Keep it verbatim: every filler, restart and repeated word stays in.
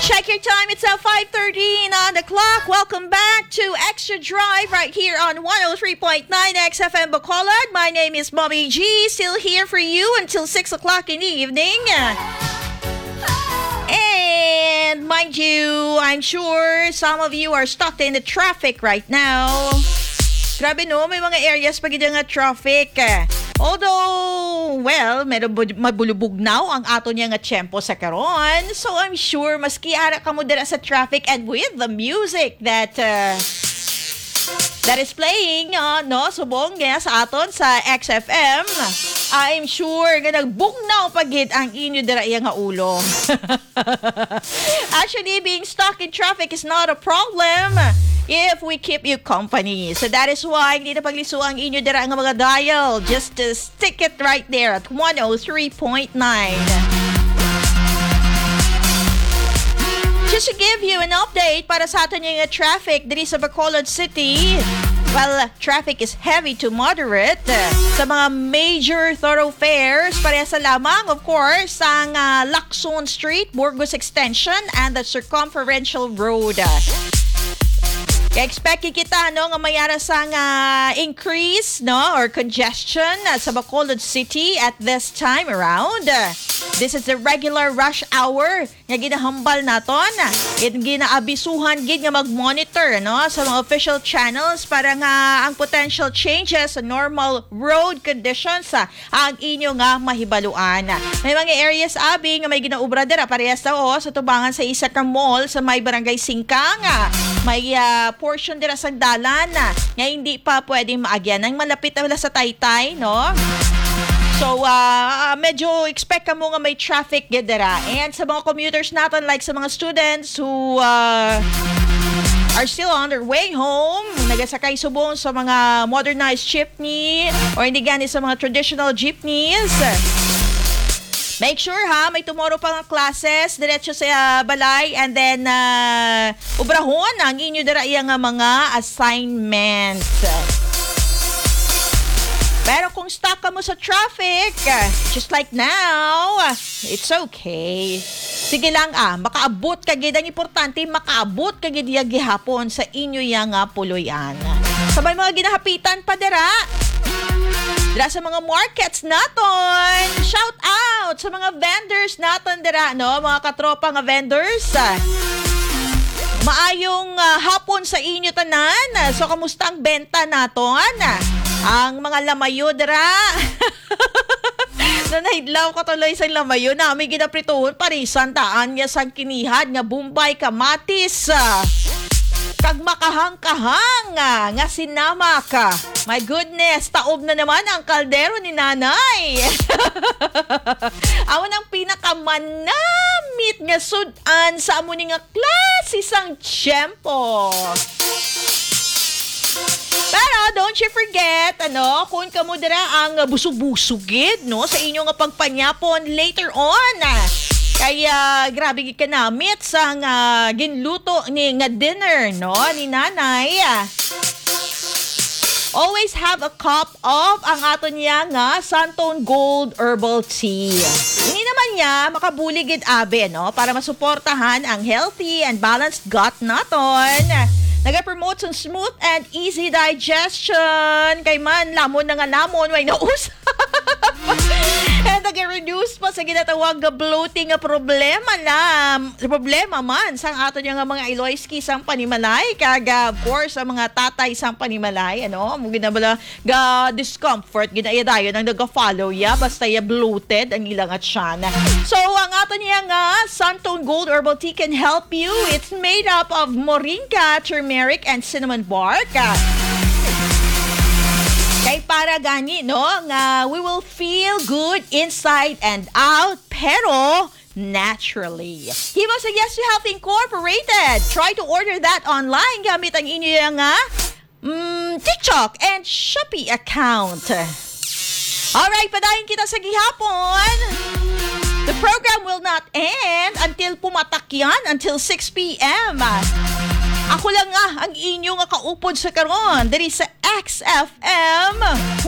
Check your time. It's at five thirteen on the clock. Welcome back to Extra Drive right here on one oh three point nine X F M Bacolod. My name is Mommy G. Still here for you until six o'clock in the evening. And mind you, I'm sure some of you are stuck in the traffic right now. Grabe no, may mga areas pag nga traffic. Although, well, medyo mabulubog now ang ato niya nga tiyempo sa karon. So I'm sure maski ara ka mo dira sa traffic and with the music that uh, that is playing, uh, no, subong nga sa aton sa X F M, I'm sure nga nagbugnaw pagid ang inyo dira iya nga ulo. Actually, being stuck in traffic is not a problem if we keep you company. So that is why hindi na pagliso ang inyo dira nga mga dial. Just to stick it right there at one oh three point nine. Just to give you an update para sa atin yung traffic diri sa Bacolod City. Well, traffic is heavy to moderate sa mga major thoroughfares. Parehas lamang, of course, ang uh, Lacson Street, Burgos Extension, and the Circumferential Road. Kaya expect kita no nga mayara sang uh, increase no or congestion uh, sa Bacolod City at this time around. Uh, this is the regular rush hour nga ginahambal naton. It ginaabisuhan gid nga mag-monitor no sa mga official channels para nga ang potential changes sa normal road conditions uh, ang inyo nga mahibaluan. May mga areas abi nga may ginaubra dira parehas daw oh, sa tubangan sa isa ka mall sa may barangay Singkang. Uh, may uh, portion dira sa dalan na nga hindi pa pwedeng maagyan. Ang malapit na sa Taytay, no? So, uh, medyo expect ka mo nga may traffic dira. And sa mga commuters natin, like sa mga students who uh, are still on their way home, nagasakay subong sa mga modernized jeepney or hindi gani sa mga traditional jeepneys, make sure ha, may tomorrow pa nga classes, diretso sa uh, balay, and then uh, ubrahon ang inyo dira iya nga mga assignments. Pero kung stuck ka mo sa traffic, just like now, it's okay. Sige lang ah, makaabot ka gid. Ang importante, makaabot ka gid iya gihapon sa inyo iya nga puloy-an. Sabay mga ginahapitan pa dira. Dira sa mga markets naton. Shout out sa mga vendors naton dira, no? Mga katropa nga vendors. Maayong uh, hapon sa inyo tanan. So, kamusta ang benta naton? Ang mga lamayo dira. Na nahidlaw ko tuloy sa lamayo na may ginaprituhon parisan taan niya sang kinihad nga Bombay kamatis. Kag makahang-kahang nga sinama ka. My goodness, taob na naman ang kaldero ni nanay. Awan ang pinakamanamit nga sudan sa amo ni nga klase sang tiyempo. Pero don't you forget, ano, kung kamo dira ang busog-busugid, no, sa inyo nga pagpanyapon later on. Kaya grabe ka namit sa uh, ginluto ni nga dinner no ni nanay. Always have a cup of ang ato niya nga Santone Gold Herbal Tea. Hindi naman niya makabuligid abe no para masuportahan ang healthy and balanced gut naton. Nag-promote ng smooth and easy digestion. Kay man, lamon na nga lamon, may nausap. And nag-reduce pa sa ginatawag na bloating na problema na. Problema man sa ato niya nga mga Iloyski sang panimalay. Kaga, of course, ang mga tatay sang panimalay. Ano? Ang ginabala, ga discomfort. Ginaya dayo nang nag-follow ya. Basta ya bloated ang ilang at siyan. So, ang ato niya nga, Santone Gold Herbal Tea can help you. It's made up of moringa, turmeric, and cinnamon bark. Kay para gani, no, nga we will feel good inside and out, pero naturally. Hibo sa Yes to Health Incorporated. Try to order that online gamit ang inyo yung nga mm, TikTok and Shopee account. Alright, padayon kita sa gihapon. The program will not end until pumatak yan, until six p.m. Ako lang nga ang inyo nga kaupod sa karon diri sa X F M